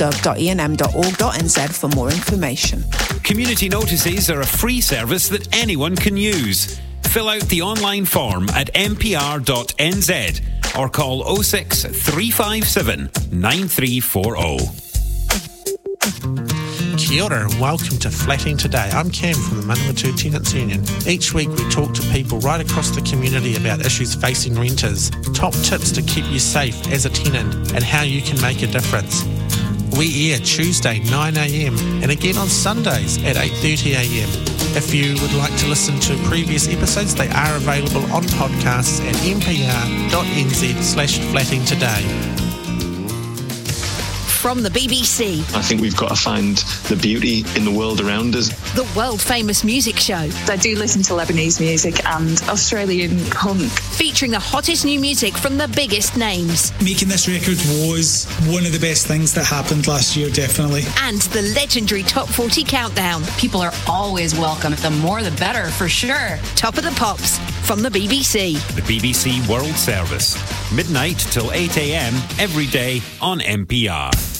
www.enm.org.nz for more information. Community notices are a free service that anyone can use. Fill out the online form at mpr.nz or call 06 357 9340. Kia ora and welcome to Flatting Today. I'm Cam from the Manawatu Tenants Union. Each week we talk to people right across the community about issues facing renters, top tips to keep you safe as a tenant, and how you can make a difference. We air Tuesday 9am and again on Sundays at 8:30am. If you would like to listen to previous episodes, they are available on podcasts at mpr.nz/flattingtoday. From the BBC. I think we've got to find the beauty in the world around us. The world-famous music show. I do listen to Lebanese music and Australian punk. Featuring the hottest new music from the biggest names. Making this record was one of the best things that happened last year, definitely. And the legendary Top 40 Countdown. People are always welcome. The more the better, for sure. Top of the Pops from the BBC. The BBC World Service. Midnight till 8am every day on NPR.